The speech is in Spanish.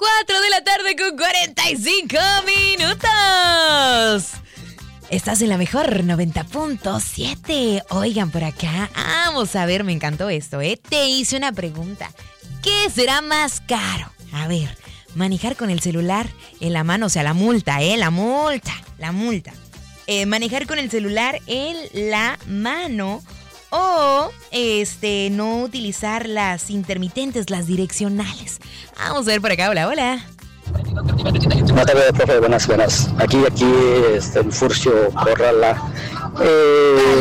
4 de la tarde con 45 minutos. Estás en la mejor 90.7. Oigan, por acá, vamos a ver, me encantó esto, ¿eh? Te hice una pregunta. ¿Qué será más caro? A ver, manejar con el celular en la mano, o sea, la multa, la multa. Manejar con el celular en la mano o no utilizar las intermitentes, las direccionales. Vamos a ver por acá, hola. Buenas tardes, profe, buenas. Aquí, Furcio Corrala.